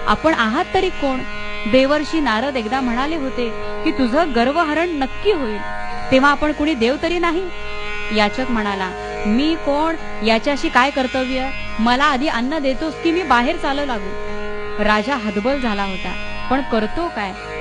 आपण आहात तरी कोण? देवर्षी नारद एकदा म्हणाले होते की तुझं गर्वहरण नक्की होईल, तेव्हा आपण कुणी देव तरी नाही? याचक म्हणाला, मी कोण, याच्याशी काय कर्तव्य? मला आधी अन्न देतोस की मी बाहेर चालू लागू? राजा हतबल झाला होता, पण करतो काय?